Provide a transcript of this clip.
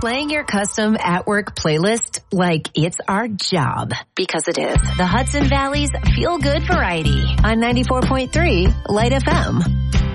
Playing your custom at-work playlist like it's our job. Because it is. The Hudson Valley's Feel Good Variety on 94.3 Light FM.